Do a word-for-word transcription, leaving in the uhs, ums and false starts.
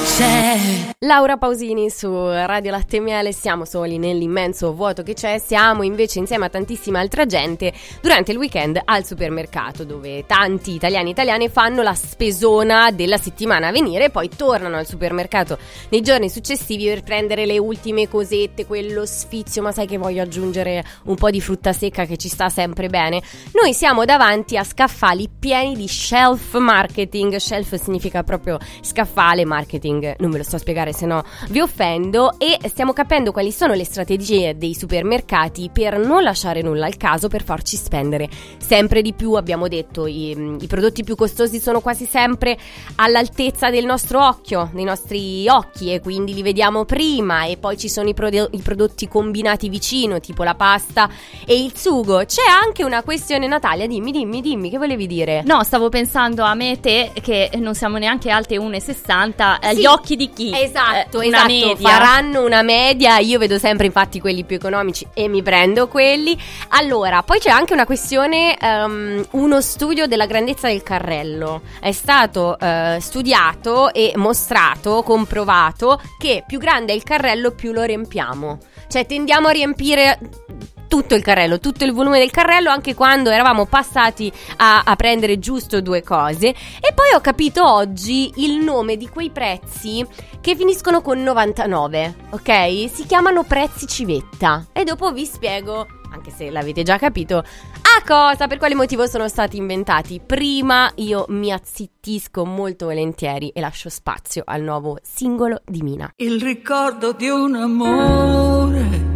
c'è. Laura Pausini su Radio Latte e Miele. Siamo soli nell'immenso vuoto che c'è, siamo invece insieme a tantissima altra gente durante il weekend al supermercato, dove tanti italiani e italiane fanno la spesona della settimana a venire e poi tornano al supermercato nei giorni successivi per prendere le ultime cosette, quello sfizio, ma sai che voglio aggiungere un po' di frutta secca che ci sta sempre bene. Noi siamo davanti a scaffali pieni di shelf marketing. Shelf significa proprio scaffale, marketing non ve lo sto a spiegare se no vi offendo, e stiamo capendo quali sono le strategie dei supermercati per non lasciare nulla al caso, per farci spendere sempre di più. Abbiamo detto i, i prodotti più costosi sono quasi sempre all'altezza del nostro occhio, dei nostri occhi, e quindi li vediamo prima, e poi ci sono i, pro- i prodotti combinati vicino, tipo la pasta e il sugo. C'è anche una questione, Natalia, dimmi dimmi dimmi che volevi dire? No, stavo pensando a me e te che non siamo neanche alte uno e sessanta, Sì, gli occhi di chi? Esatto, eh, esatto, una media. faranno una media. Io vedo sempre infatti quelli più economici e mi prendo quelli. Allora, poi c'è anche una questione, um, uno studio della grandezza del carrello. È stato uh, studiato e mostrato, comprovato, che più grande è il carrello più lo riempiamo. Cioè tendiamo a riempire tutto il carrello, tutto il volume del carrello, anche quando eravamo passati a, a prendere giusto due cose. E poi ho capito oggi il nome di quei prezzi che finiscono con novantanove, ok? Si chiamano prezzi civetta, e dopo vi spiego, anche se l'avete già capito, a cosa, per quale motivo sono stati inventati. Prima io mi azzittisco molto volentieri e lascio spazio al nuovo singolo di Mina. Il ricordo di un amore